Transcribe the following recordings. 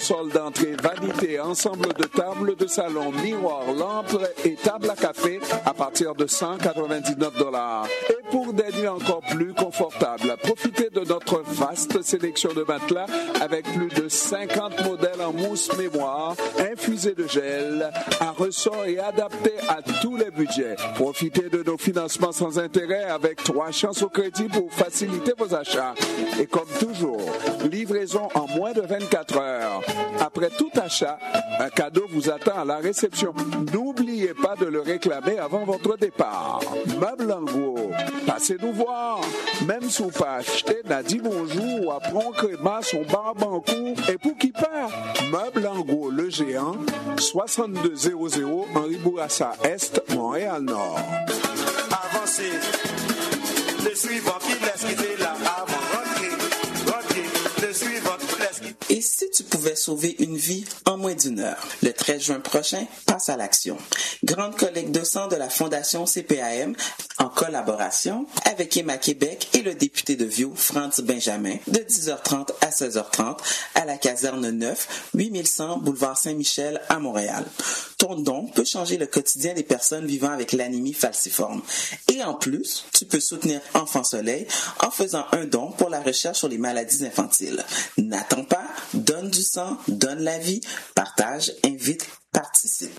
console d'entrée, vanité, ensemble de tables de salon, miroirs, lampes et tables à café à partir de $199. Et pour des nuits encore plus confortables, profitez de notre vaste sélection de matelas avec plus de 50 modèles en mousse mémoire, infusés de gel, à ressort et adaptés à tous les budgets. Profitez de nos financements sans intérêt avec 3 chances au crédit pour faciliter vos achats. Et comme toujours, livraison en moins de 24 heures. Après tout achat, un cadeau vous attend à la réception. N'oubliez pas de le réclamer avant votre départ. Meubles en gros, passez nous voir. Même si vous pas acheté, n'a dit bonjour ou apprend créma son barbancourt et pour qui part. Meubles en gros, le géant, 6200 Henri Bourassa Est, Montréal-Nord. Avancez, le suivant qui laisse quitter là avant, rentrez, le suivant qui laisse quitter. Et si tu pouvais sauver une vie en moins d'1 heure? Le 13 juin prochain, passe à l'action. Grande collecte de sang de la Fondation CPAM en collaboration avec Emma Québec et le député de Viau, Franz Benjamin, de 10h30 à 16h30 à la caserne 9, 8100 boulevard Saint-Michel à Montréal. Ton don peut changer le quotidien des personnes vivant avec l'anémie falciforme. Et en plus, tu peux soutenir Enfant Soleil en faisant un don pour la recherche sur les maladies infantiles. N'attends pas, donne du sang, donne la vie, partage, invite, participe.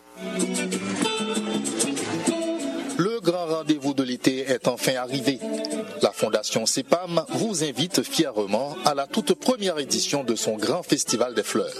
Le grand rendez-vous de l'été est enfin arrivé. La Fondation CEPAM vous invite fièrement à la toute première édition de son grand festival des fleurs.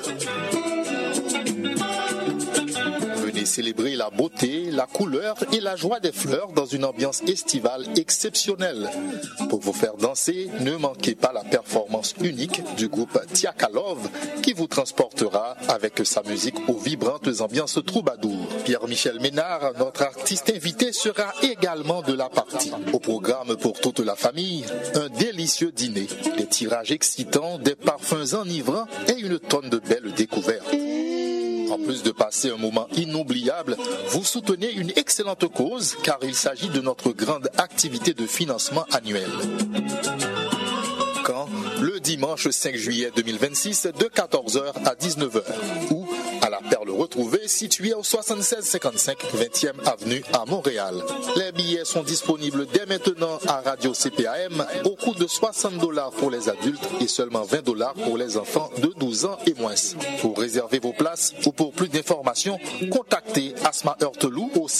Venez célébrer la beauté, la couleur et la joie des fleurs dans une ambiance estivale exceptionnelle. Pour vous faire danser, ne manquez pas la performance unique du groupe Tiakalov qui vous transportera avec sa musique aux vibrantes ambiances troubadour. Pierre-Michel Ménard, notre artiste invité, sera également de la partie. Au programme pour toute la famille, un délicieux dîner, des tirages excitants, des parfums enivrants et une tonne de belles découvertes. En plus de passer un moment inoubliable, vous soutenez une excellente cause car il s'agit de notre grande activité de financement annuel. Quand? Le dimanche 5 juillet 2026 de 14h à 19h ou à la Perle Retrouvée située au 7655 20e avenue à Montréal. Les billets sont disponibles dès maintenant à Radio CPAM au coût de $60 pour les adultes et seulement $20 pour les enfants de 12 ans et moins. Pour réserver vos places ou pour plus d'informations, contactez Asma Heurtelou au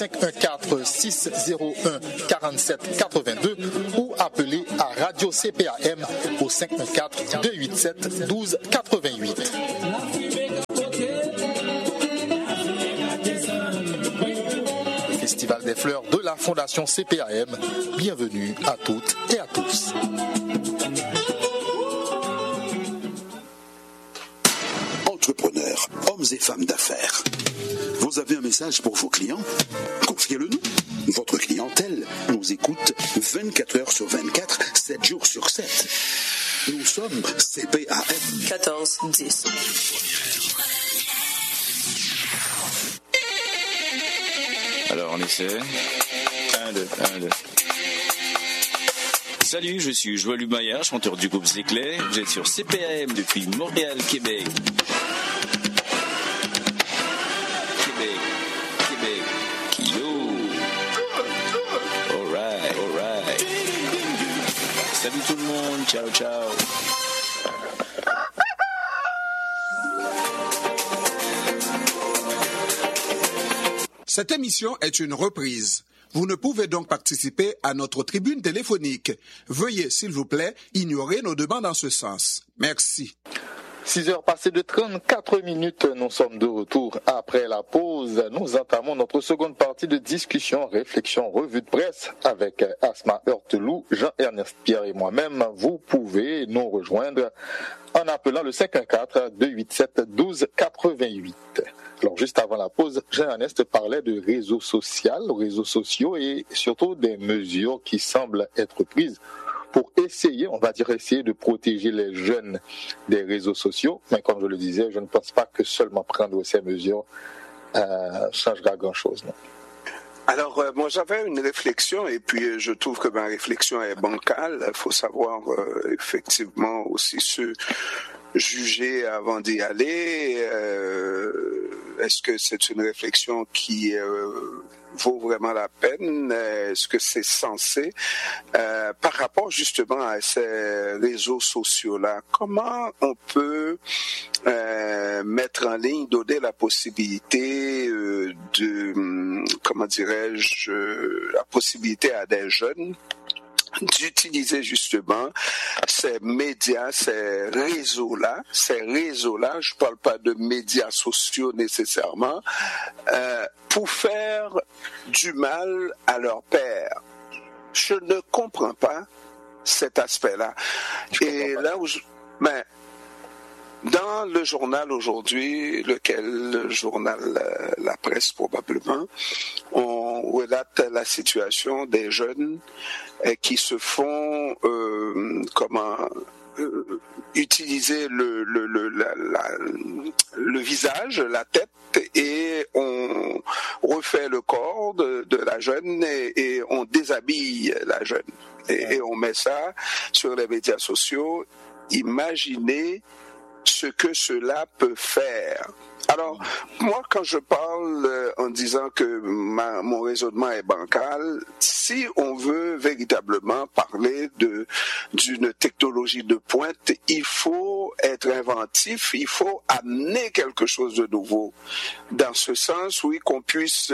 514-601-4782 ou appelez à Radio CPAM au 514-287-1288. Festival des fleurs de la Fondation CPAM. Bienvenue à toutes et à tous. Entrepreneurs, hommes et femmes d'affaires. Vous avez un message pour vos clients? Confiez-le-nous. Votre clientèle nous écoute 24 heures sur 24, 7 jours sur 7. Nous sommes CPAM 1410. Alors on essaie. 1, 2, 1, 2. Salut, je suis Joël Humaillard, chanteur du groupe Zéclé. Vous êtes sur CPAM depuis Montréal, Québec. Québec. Yo. Alright. Salut tout le monde, ciao. Cette émission est une reprise. Vous ne pouvez donc participer à notre tribune téléphonique. Veuillez, s'il vous plaît, ignorer nos demandes en ce sens. Merci. 6h passées de 34 minutes, nous sommes de retour après la pause. Nous entamons notre seconde partie de discussion, réflexion, revue de presse avec Asma Heurtelou, Jean-Ernest Pierre et moi-même. Vous pouvez nous rejoindre en appelant le 514-287-1288. Alors, juste avant la pause, Jean-Ernest parlait de réseaux sociaux et surtout des mesures qui semblent être prises pour essayer de protéger les jeunes des réseaux sociaux. Mais comme je le disais, je ne pense pas que seulement prendre ces mesures changera grand-chose. Non. Alors, moi, j'avais une réflexion et puis je trouve que ma réflexion est bancale. Il faut savoir effectivement aussi juger avant d'y aller. Est-ce que c'est une réflexion qui vaut vraiment la peine? Est-ce que c'est censé? Par rapport justement à ces réseaux sociaux-là, comment on peut mettre en ligne, donner la possibilité la possibilité à des jeunes d'utiliser justement ces médias, ces réseaux-là, je parle pas de médias sociaux nécessairement, pour faire du mal à leur père. Je ne comprends pas cet aspect-là. Et là où dans le journal aujourd'hui, le journal La Presse probablement, on relate la situation des jeunes qui se font utiliser le visage, la tête, et on refait le corps de la jeune et on déshabille la jeune. Et on met ça sur les médias sociaux. Imaginez ce que cela peut faire. Alors, moi, quand je parle en disant que mon raisonnement est bancal, si on veut véritablement parler d'une technologie de pointe, il faut être inventif, il faut amener quelque chose de nouveau. Dans ce sens, oui, qu'on puisse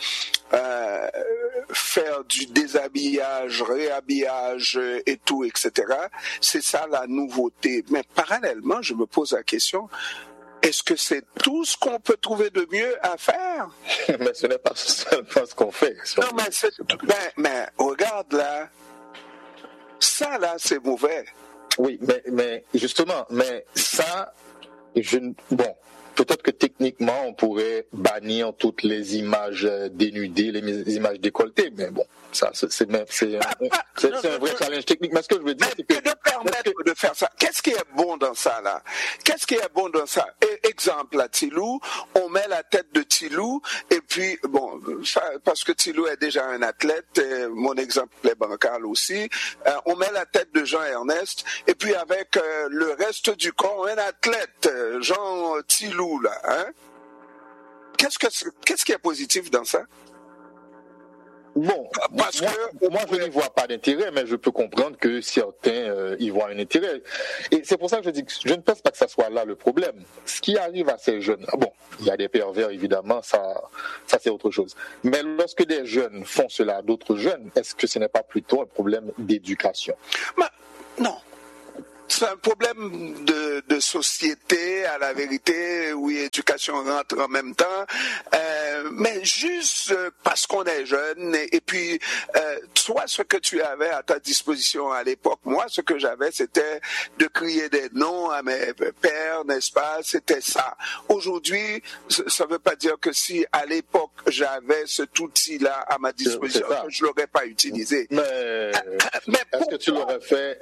faire du déshabillage, réhabillage et tout, etc. C'est ça la nouveauté. Mais parallèlement, je me pose la question, est-ce que c'est tout ce qu'on peut trouver de mieux à faire? Mais ce n'est pas seulement ce qu'on fait. Non, mais regarde là, ça là, c'est mauvais. Oui, mais justement, ça, peut-être que techniquement, on pourrait bannir toutes les images dénudées, les images décolletées, mais bon, ça, c'est un vrai challenge technique. Mais ce que je veux dire, c'est que de permettre de faire ça, qu'est-ce qui est bon dans ça, là? Qu'est-ce qui est bon dans ça? Exemple, à Tilou, on met la tête de Tilou, et puis, bon, parce que Tilou est déjà un athlète, mon exemple est bancal aussi, on met la tête de Jean-Ernest, et puis avec le reste du corps, un athlète, Jean Tilou, là, hein? Qu'est-ce qui est positif dans ça? Bon, moi je n'y vois pas d'intérêt, mais je peux comprendre que certains y voient un intérêt. Et c'est pour ça que je dis que je ne pense pas que ça soit là le problème. Ce qui arrive à ces jeunes, bon, il y a des pervers évidemment, ça c'est autre chose. Mais lorsque des jeunes font cela à d'autres jeunes, est-ce que ce n'est pas plutôt un problème d'éducation? Non. C'est un problème de société, à la vérité, oui, éducation rentre en même temps, mais juste parce qu'on est jeune, et puis toi, ce que tu avais à ta disposition à l'époque, moi, ce que j'avais, c'était de crier des noms à mes pères, n'est-ce pas, c'était ça. Aujourd'hui, ça ne veut pas dire que si à l'époque, j'avais cet outil-là à ma disposition, je ne l'aurais pas utilisé. Mais est-ce que tu l'aurais fait?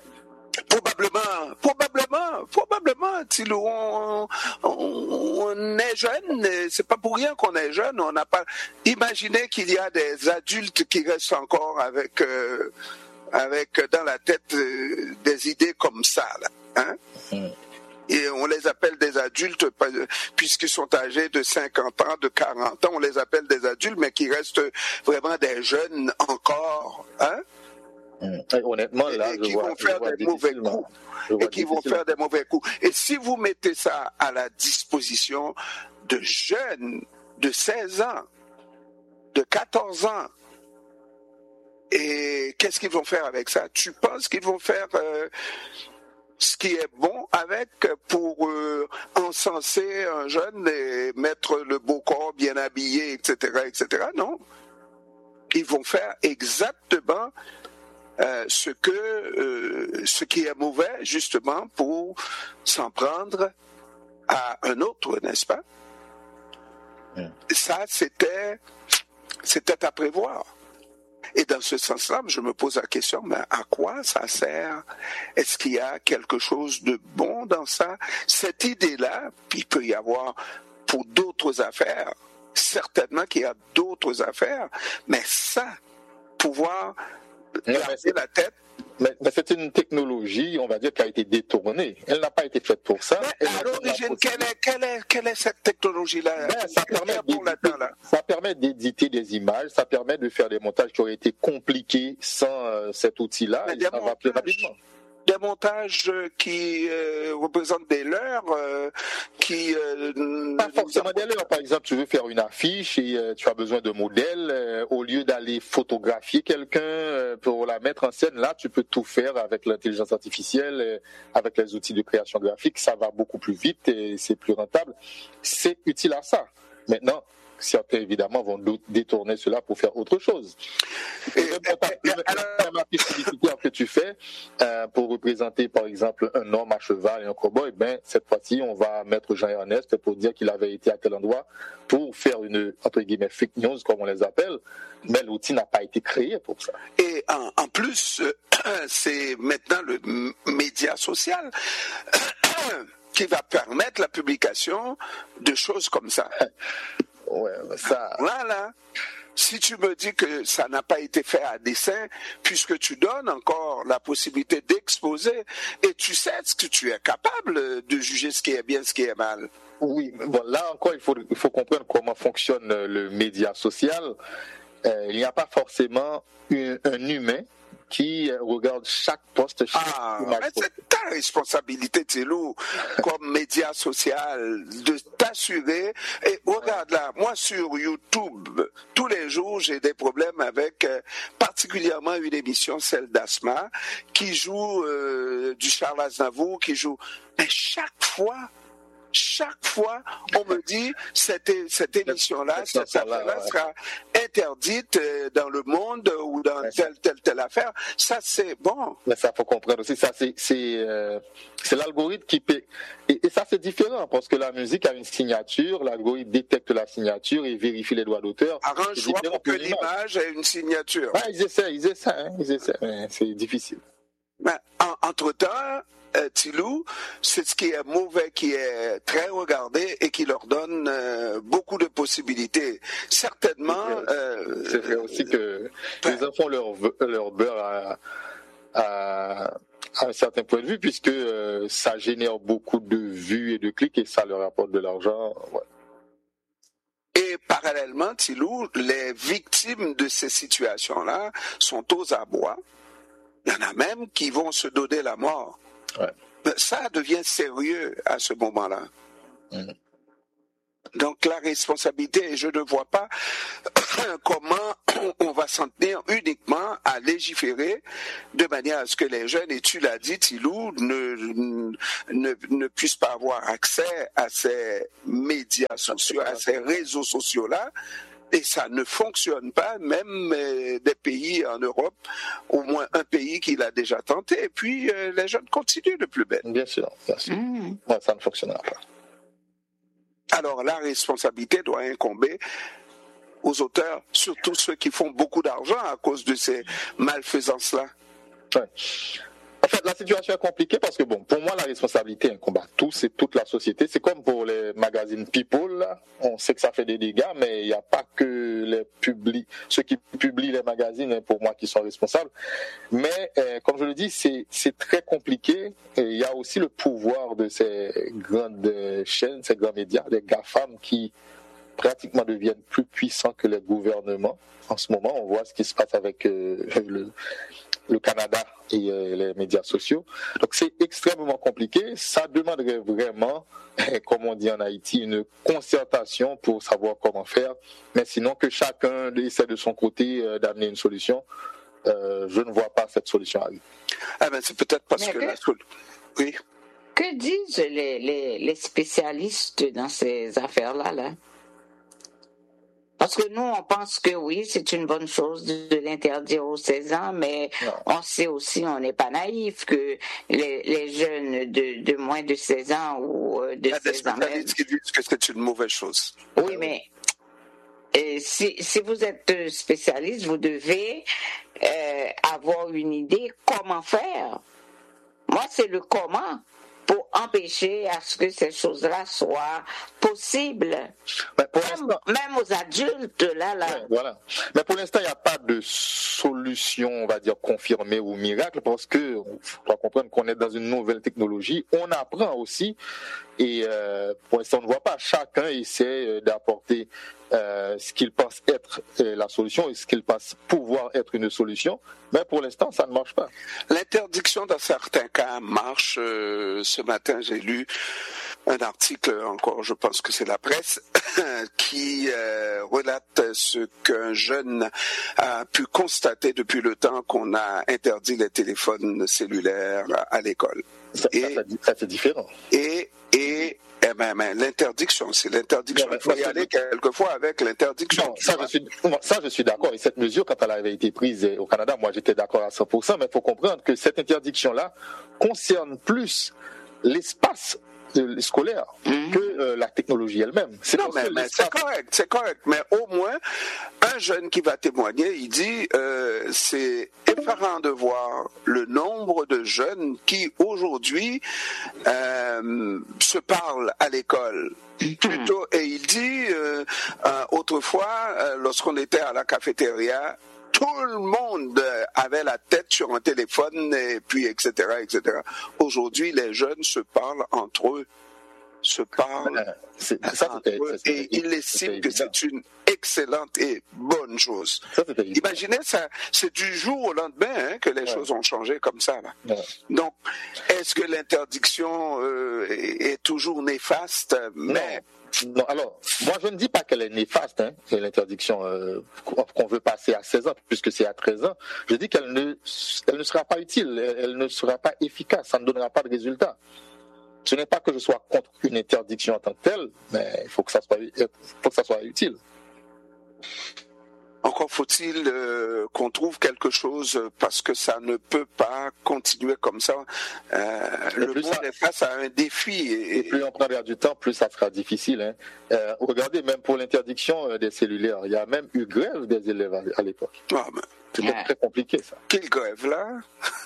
Probablement, Tilou, on est jeune, c'est pas pour rien qu'on est jeune, on n'a pas. Imaginez qu'il y a des adultes qui restent encore avec dans la tête des idées comme ça, là, hein? Et on les appelle des adultes puisqu'ils sont âgés de 50 ans, de 40 ans, on les appelle des adultes, mais qui restent vraiment des jeunes encore, hein? Honnêtement, là, qui vont faire des mauvais coups. Et qui vont faire des mauvais coups. Et si vous mettez ça à la disposition de jeunes de 16 ans, de 14 ans, et qu'est-ce qu'ils vont faire avec ça? Tu penses qu'ils vont faire ce qui est bon avec pour encenser un jeune et mettre le beau corps bien habillé, etc., etc.? Non. Ils vont faire exactement ce qui est mauvais, justement, pour s'en prendre à un autre, n'est-ce pas? Ça, c'était à prévoir. Et dans ce sens-là, je me pose la question, mais à quoi ça sert? Est-ce qu'il y a quelque chose de bon dans ça? Cette idée-là, il peut y avoir pour d'autres affaires, certainement qu'il y a d'autres affaires, mais ça, pouvoir garder la tête, Mais c'est une technologie, on va dire, qui a été détournée. Elle n'a pas été faite pour ça. Mais à l'origine, quelle est cette technologie-là? Ça permet d'éditer des images, ça permet de faire des montages qui auraient été compliqués sans cet outil-là, et ça va plus rapidement. Des montages qui représentent des leurres, pas forcément des leurres. Par exemple, tu veux faire une affiche et tu as besoin de modèles. Au lieu d'aller photographier quelqu'un pour la mettre en scène, là, tu peux tout faire avec l'intelligence artificielle, avec les outils de création graphique. Ça va beaucoup plus vite et c'est plus rentable. C'est utile à ça. Maintenant, certains, évidemment, vont détourner cela pour faire autre chose. La publicité que tu fais pour représenter, par exemple, un homme à cheval et un cow-boy, cette fois-ci, on va mettre Jean-Ernest pour dire qu'il avait été à tel endroit pour faire une, entre guillemets, fake news, comme on les appelle, mais l'outil n'a pas été créé pour ça. Et en plus, c'est maintenant le média social qui va permettre la publication de choses comme ça. Ouais, ça... Voilà. Si tu me dis que ça n'a pas été fait à dessein, puisque tu donnes encore la possibilité d'exposer, et tu sais ce que tu es capable de juger ce qui est bien, ce qui est mal. Oui, bon, là encore, il faut comprendre comment fonctionne le média social. Il n'y a pas forcément un humain qui regarde chaque poste. Mais c'est ta responsabilité, Tsilou, comme média social, de t'assurer. Et regarde là, moi sur YouTube, tous les jours, j'ai des problèmes avec particulièrement une émission, celle d'Asma, qui joue du Charles Aznavour, qui joue. Mais chaque fois, on me dit cette émission-là, cette affaire-là sera interdite dans le monde ou dans telle affaire. Ça, c'est bon. Mais ça, faut comprendre aussi. Ça, c'est l'algorithme qui paie. Et ça, c'est différent parce que la musique a une signature. L'algorithme détecte la signature et vérifie les droits d'auteur. Arrange-toi pour que l'image ait une signature. Ils essaient. Mais c'est difficile. Mais entre-temps, Tsilou, c'est ce qui est mauvais, qui est très regardé et qui leur donne beaucoup de possibilités. Certainement... c'est vrai aussi que les enfants font leur beurre à un certain point de vue, puisque ça génère beaucoup de vues et de clics et ça leur apporte de l'argent. Ouais. Et parallèlement, Tsilou, les victimes de ces situations-là sont aux abois. Il y en a même qui vont se donner la mort. Ouais. Ça devient sérieux à ce moment-là. Donc la responsabilité, et je ne vois pas comment on va s'en tenir uniquement à légiférer de manière à ce que les jeunes, et tu l'as dit, Tsilou, ne puissent pas avoir accès à ces médias sociaux, à ces réseaux sociaux-là. Et ça ne fonctionne pas, même des pays en Europe, au moins un pays qui l'a déjà tenté, et puis les jeunes continuent de plus belle. Bien sûr. Ouais, ça ne fonctionnera pas. Alors la responsabilité doit incomber aux auteurs, surtout ceux qui font beaucoup d'argent à cause de ces malfaisances-là. Ouais. En fait, la situation est compliquée parce que, pour moi, la responsabilité incombe à tous et toute la société. C'est comme pour les magazines People, là. On sait que ça fait des dégâts, mais il n'y a pas que ceux qui publient les magazines, pour moi, qui sont responsables. Mais, comme je le dis, c'est très compliqué. Et il y a aussi le pouvoir de ces grandes chaînes, ces grands médias, les GAFAM qui pratiquement deviennent plus puissants que les gouvernements. En ce moment, on voit ce qui se passe avec le Canada et les médias sociaux. Donc c'est extrêmement compliqué. Ça demanderait vraiment, comme on dit en Haïti, une concertation pour savoir comment faire. Mais sinon que chacun essaie de son côté d'amener une solution, je ne vois pas cette solution arriver. C'est peut-être parce que oui. Que disent les spécialistes dans ces affaires-là, là? Parce que nous, on pense que oui, c'est une bonne chose de l'interdire aux 16 ans, mais on sait aussi, on n'est pas naïf, que les jeunes de moins de 16 ans ou de 16 ans... Il y a des spécialistes qui disent que c'est une mauvaise chose. Oui, mais si vous êtes spécialiste, vous devez avoir une idée comment faire. Moi, c'est le comment. pour empêcher à ce que ces choses-là soient possibles. Même aux adultes, là. Ouais, voilà. Mais pour l'instant, il n'y a pas de solution, on va dire, confirmée ou miracle, parce que on doit comprendre qu'on est dans une nouvelle technologie. On apprend aussi, et pour l'instant, on ne voit pas. Chacun essaie d'apporter ce qu'il pense être la solution et ce qu'il pense pouvoir être une solution. Mais pour l'instant, ça ne marche pas. L'interdiction, dans certains cas, marche. Ce matin, j'ai lu un article, encore, je pense que c'est la presse, qui relate ce qu'un jeune a pu constater depuis le temps qu'on a interdit les téléphones cellulaires à l'école. Ça c'est différent. Et l'interdiction, c'est l'interdiction. Il faut y aller quelquefois avec l'interdiction. Non, ça, je suis d'accord. Et cette mesure, quand elle avait été prise au Canada, moi, j'étais d'accord à 100%. Mais il faut comprendre que cette interdiction-là concerne plus l'espace scolaire que la technologie elle-même. C'est correct. Mais au moins, un jeune qui va témoigner, il dit c'est effarant de voir le nombre de jeunes qui aujourd'hui se parlent à l'école. Plutôt, et il dit autrefois, lorsqu'on était à la cafétéria, tout le monde avait la tête sur un téléphone, et puis etc. Aujourd'hui, les jeunes se parlent entre eux. Et ils estiment que c'est une excellente et bonne chose. Imaginez ça, c'est du jour au lendemain que les choses ont changé comme ça. Là. Donc, est-ce que l'interdiction est toujours néfaste? Non, alors, moi je ne dis pas qu'elle est néfaste, l'interdiction qu'on veut passer à 16 ans, puisque c'est à 13 ans. Je dis qu'elle ne sera pas utile, elle ne sera pas efficace, ça ne donnera pas de résultat. Ce n'est pas que je sois contre une interdiction en tant que telle, mais il faut que ça soit utile. Encore faut-il qu'on trouve quelque chose, parce que ça ne peut pas continuer comme ça. Le monde est face à un défi. Et plus on prendra du temps, plus ça sera difficile. Regardez, même pour l'interdiction des cellulaires, il y a même eu grève des élèves à l'époque. C'était très compliqué, ça. Quelle grève, là?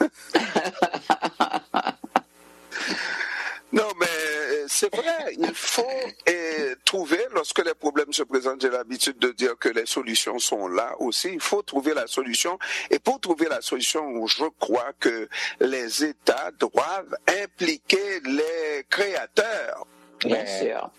Non, mais c'est vrai, il faut trouver, lorsque les problèmes se présentent, j'ai l'habitude de dire que les solutions sont là aussi, il faut trouver la solution. Et pour trouver la solution, je crois que les États doivent impliquer les créateurs. Bien sûr.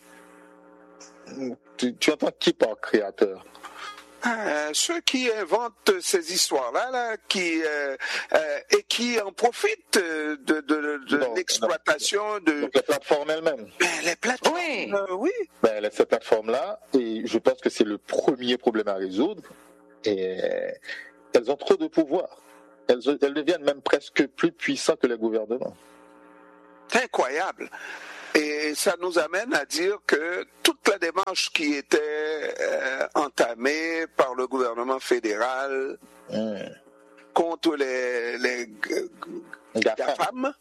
Tu entends qui par créateur? Ceux qui inventent ces histoires-là, et qui en profitent de l'exploitation de... Donc les plateformes elles-mêmes. Les plateformes, oui. Ces plateformes-là, et je pense que c'est le premier problème à résoudre, et elles ont trop de pouvoir. Elles deviennent même presque plus puissantes que les gouvernements. C'est incroyable. Et ça nous amène à dire que toute la démarche qui était entamée par le gouvernement fédéral contre les GAFAM,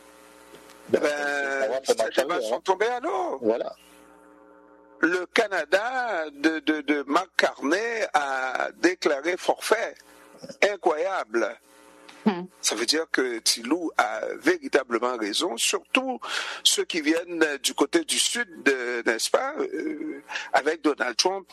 ces débats sont tombés à l'eau. Voilà. Le Canada de Mark Carney a déclaré forfait. Incroyable. Ça veut dire que Thilou a véritablement raison, surtout ceux qui viennent du côté du sud, n'est-ce pas, avec Donald Trump.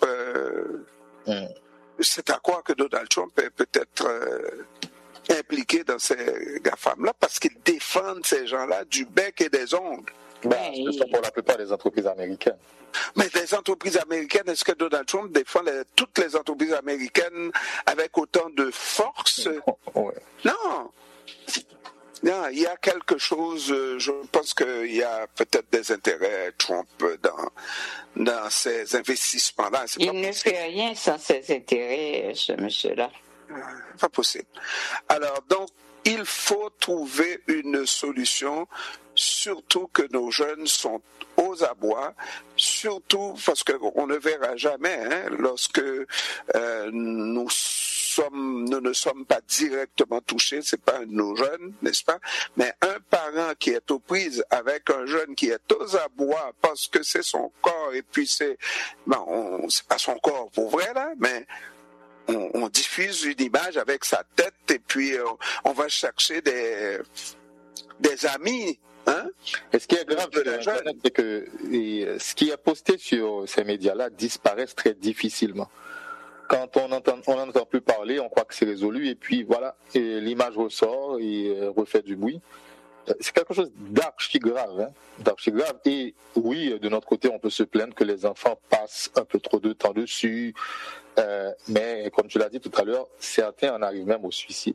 C'est à croire que Donald Trump est peut-être impliqué dans ces GAFAM-là parce qu'ils défendent ces gens-là du bec et des ongles. Ce sont pour la plupart des entreprises américaines. Mais les entreprises américaines, est-ce que Donald Trump défend toutes les entreprises américaines avec autant de force? Non. Non, il y a quelque chose, je pense qu'il y a peut-être des intérêts Trump dans ces investissements-là. Il ne fait rien sans ses intérêts, ce monsieur-là. Pas possible. Alors, donc, il faut trouver une solution, surtout que nos jeunes sont aux abois, surtout parce qu'on ne verra jamais lorsque nous ne sommes pas directement touchés, c'est pas nos jeunes, n'est-ce pas? Mais un parent qui est aux prises avec un jeune qui est aux abois parce que c'est son corps et puis c'est pas son corps pour vrai là, mais on diffuse une image avec sa tête et puis on va chercher des amis Et ce qui est grave sur Internet, c'est que ce qui est posté sur ces médias-là disparaissent très difficilement. Quand on n'en entend plus parler, on croit que c'est résolu, et puis voilà, et l'image ressort et refait du bruit. C'est quelque chose d'archi grave, d'archi grave. Et oui, de notre côté, on peut se plaindre que les enfants passent un peu trop de temps dessus, mais comme tu l'as dit tout à l'heure, certains en arrivent même au suicide.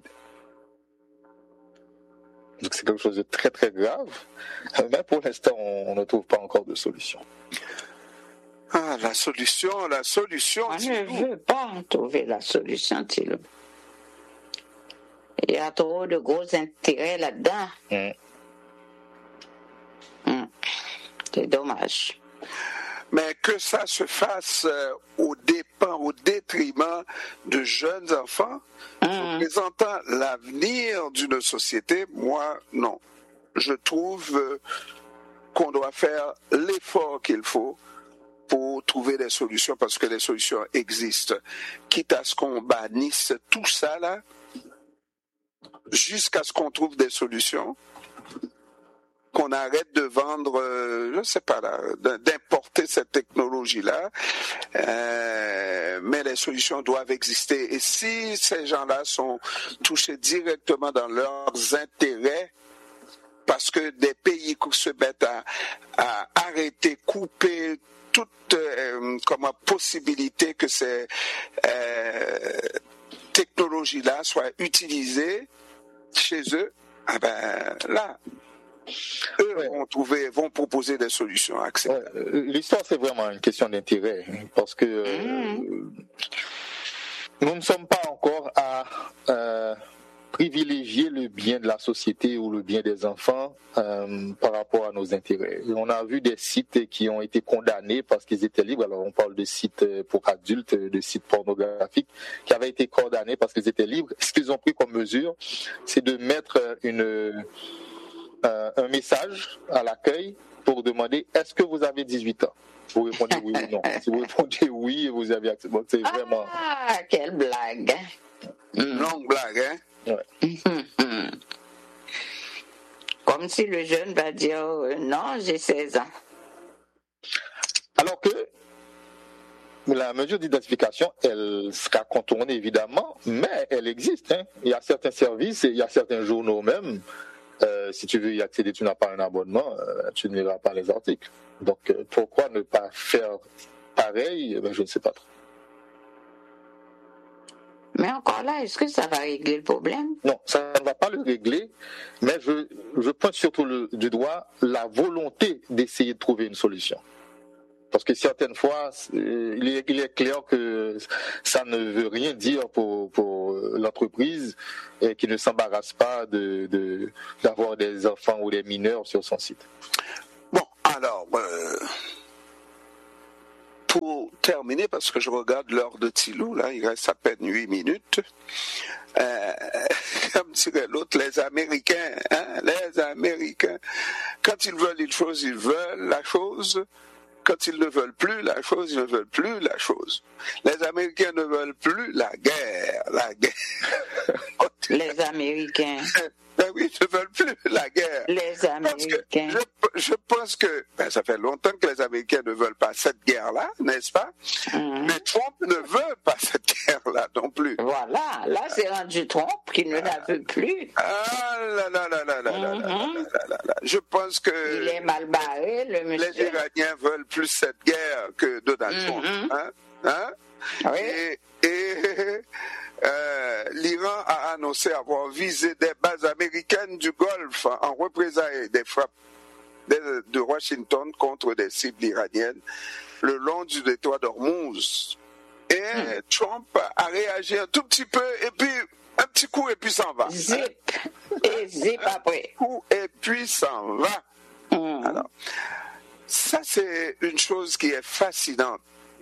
Donc c'est quelque chose de très très grave, mais pour l'instant, on ne trouve pas encore de solution. Ah, la solution. On ne veut pas trouver la solution, Thilo. Il y a trop de gros intérêts là-dedans. C'est dommage. Mais que ça se fasse au détriment de jeunes enfants, représentant l'avenir d'une société, moi, non. Je trouve qu'on doit faire l'effort qu'il faut pour trouver des solutions, parce que les solutions existent. Quitte à ce qu'on bannisse tout ça, là, jusqu'à ce qu'on trouve des solutions, qu'on arrête de vendre, je ne sais pas, là, d'importer cette technologie-là, mais les solutions doivent exister. Et si ces gens-là sont touchés directement dans leurs intérêts, parce que des pays se mettent à arrêter, couper toute possibilité que ces technologies-là soient utilisées chez eux, là, eux vont proposer des solutions acceptables. L'histoire, c'est vraiment une question d'intérêt, parce que nous ne sommes pas encore à privilégier le bien de la société ou le bien des enfants par rapport à nos intérêts. Et on a vu des sites qui ont été condamnés parce qu'ils étaient libres. Alors on parle de sites pour adultes, de sites pornographiques qui avaient été condamnés parce qu'ils étaient libres. Ce qu'ils ont pris comme mesure, c'est de mettre un message à l'accueil pour demander: est-ce que vous avez 18 ans? Vous répondez oui ou non. Si vous répondez oui, vous avez accepté. Bon, c'est vraiment... Ah, quelle blague! Une longue blague, hein? Ouais. Comme si le jeune va dire non, j'ai 16 ans. Alors que la mesure d'identification, elle sera contournée évidemment, mais elle existe. Il y a certains services, il y a certains journaux même. Si tu veux y accéder, tu n'as pas un abonnement, tu ne liras pas les articles. Donc pourquoi ne pas faire pareil? Je ne sais pas trop. Mais encore là, est-ce que ça va régler le problème? Non, ça ne va pas le régler, mais je pointe surtout du doigt la volonté d'essayer de trouver une solution. Parce que certaines fois, il est clair que ça ne veut rien dire pour l'entreprise et qui ne s'embarrasse pas d'avoir des enfants ou des mineurs sur son site. Bon, alors... pour terminer, parce que je regarde l'heure de Thilo, là, il reste à peine 8 minutes. Comme dirait l'autre, les Américains, quand ils veulent une chose, ils veulent la chose. Quand ils ne veulent plus la chose, ils ne veulent plus la chose. Les Américains ne veulent plus la guerre. Les Américains. Ben oui, ils ne veulent plus la guerre. Les Américains. Je pense que ça fait longtemps que les Américains ne veulent pas cette guerre-là, n'est-ce pas? Mais Trump ne veut pas cette guerre-là non plus. Voilà, là c'est rendu Trump qui ne la veut plus. Ah là là là là là là là. Je pense que il est mal barré, le monsieur. Les Iraniens veulent plus cette guerre que Donald Trump. Oui. Et l'Iran a annoncé avoir visé des bases américaines du Golfe en représailles des frappes de Washington contre des cibles iraniennes le long du détroit d'Ormuz. Et Trump a réagi un tout petit peu, et puis un petit coup, et puis s'en va. Zip. Et zip après. Un coup, et puis s'en va. Alors, ça, c'est une chose qui est fascinante.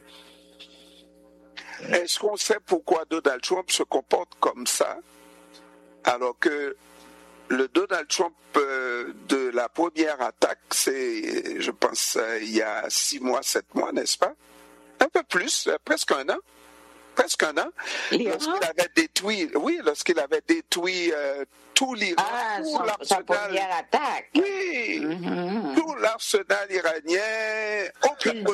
Est-ce qu'on sait pourquoi Donald Trump se comporte comme ça, alors que le Donald Trump de la première attaque, c'est, je pense, il y a 6 mois, 7 mois, n'est-ce pas? Un peu plus, presque un an. presque un an, lorsqu'il avait détruit tout l'Iran, sa première attaque. Oui, tout l'arsenal iranien. Aucune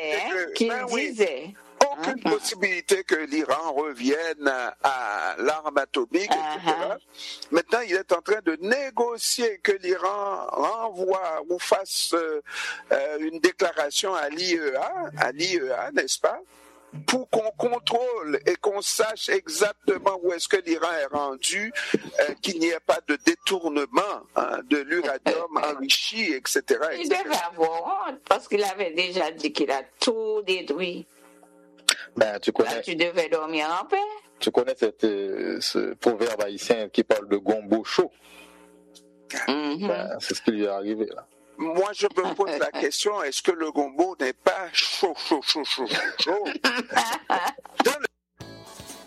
possibilité que l'Iran revienne à l'arme atomique, etc. Maintenant, il est en train de négocier que l'Iran renvoie ou fasse une déclaration à l'IEA, n'est-ce pas? Pour qu'on contrôle et qu'on sache exactement où est-ce que l'Iran est rendu, qu'il n'y ait pas de détournement de l'uranium enrichi, etc. Il devait avoir honte parce qu'il avait déjà dit qu'il a tout détruit. Ben, tu connais. Là, tu devais dormir en paix. Tu connais ce proverbe haïtien qui parle de gombo chaud. Ben, c'est ce qui lui est arrivé là. Moi, je me pose la question, est-ce que le gombo n'est pas chaud? Dans